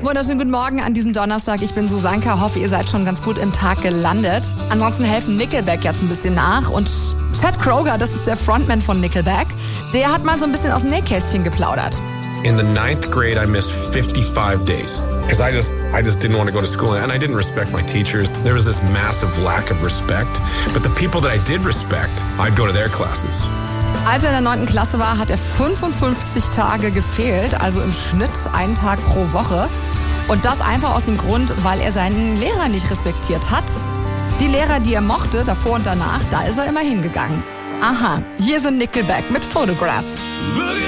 wunderschönen guten Morgen an diesem Donnerstag. Ich bin Susanka, hoffe, ihr seid schon ganz gut im Tag gelandet. Ansonsten helfen Nickelback jetzt ein bisschen nach. Und Chad Kroeger, das ist der Frontman von Nickelback, der hat mal so ein bisschen aus dem Nähkästchen geplaudert. In the 9th grade, I missed 55 days because I just didn't want to go to school, and I didn't respect my teachers. There was this massive lack of respect, but the people that I did respect, I'd go to their classes. Als er in der 9. Klasse war, hat er 55 Tage gefehlt, also im Schnitt einen Tag pro Woche. Und das einfach aus dem Grund, weil er seinen Lehrer nicht respektiert hat. Die Lehrer, die er mochte, davor und danach, da ist er immer hingegangen. Aha, hier sind Nickelback mit Photograph.